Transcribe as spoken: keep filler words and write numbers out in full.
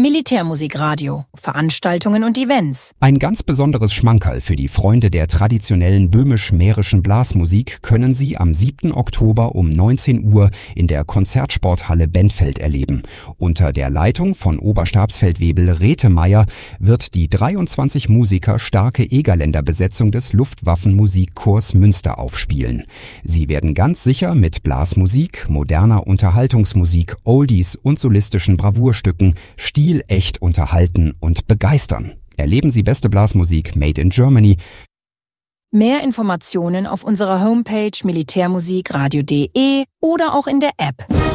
Militärmusikradio, Veranstaltungen und Events. Ein ganz besonderes Schmankerl für die Freunde der traditionellen böhmisch-mährischen Blasmusik können Sie am siebten Oktober um neunzehn Uhr in der Konzertsporthalle Benfeld erleben. Unter der Leitung von Oberstabsfeldwebel Rethemeyer wird die dreiundzwanzig Musiker starke Egerländer-Besetzung des Luftwaffenmusikkorps Münster aufspielen. Sie werden ganz sicher mit Blasmusik, moderner Unterhaltungsmusik, Oldies und solistischen Bravourstücken stilecht unterhalten und begeistern. Erleben Sie beste Blasmusik made in Germany. Mehr Informationen auf unserer Homepage militärmusikradio punkt de oder auch in der App.